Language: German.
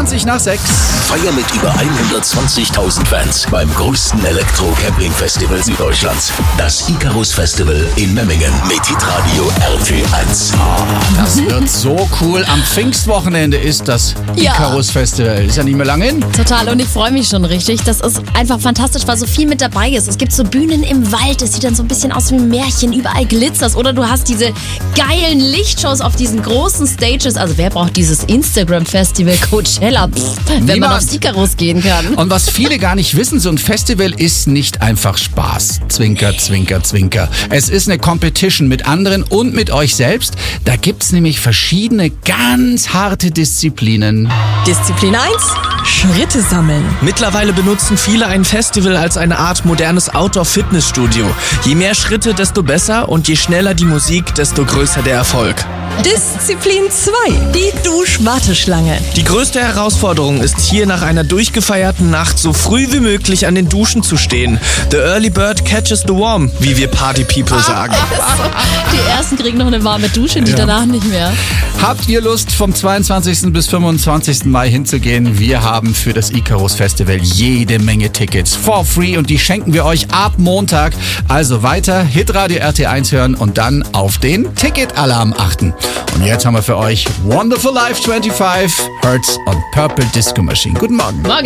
6:20. Feier mit über 120.000 Fans beim größten Elektro-Camping-Festival Süddeutschlands. Das Icarus Festival in Memmingen mit Hitradio RT1. Das wird so cool. Am Pfingstwochenende ist das Icarus Festival. Ist ja nicht mehr lange hin. Total, und ich freue mich schon richtig. Das ist einfach fantastisch, weil so viel mit dabei ist. Es gibt so Bühnen im Wald, es sieht dann so ein bisschen aus wie ein Märchen, überall glitzerst. Oder du hast diese geilen Lichtshows auf diesen großen Stages. Also wer braucht dieses Instagram-Festival Coachella, wenn man aufs Icarus gehen kann? Und was viele gar nicht wissen, so ein Festival ist nicht einfach Spaß. Zwinker, zwinker, zwinker. Es ist eine Competition mit anderen und mit euch selbst. Da gibt's nämlich verschiedene ganz harte Disziplinen. Disziplin 1: Schritte sammeln. Mittlerweile benutzen viele ein Festival als eine Art modernes Outdoor-Fitnessstudio. Je mehr Schritte, desto besser, und je schneller die Musik, desto größer der Erfolg. Disziplin 2: Die Duschwarteschlange. Die größte Herausforderung ist hier, nach einer durchgefeierten Nacht so früh wie möglich an den Duschen zu stehen. The early bird catches the worm, wie wir Party-People sagen. Die ersten kriegen noch eine warme Dusche, die danach nicht mehr. Habt ihr Lust, vom 22. bis 25. Mai hinzugehen? Wir haben für das Icarus Festival jede Menge Tickets for free und die schenken wir euch ab Montag. Also weiter Hitradio RT1 hören und dann auf den Ticketalarm achten. Und jetzt haben wir für euch Wonderful Life 25, Hertz und Purple Disco Machine. Guten Morgen. Morgen.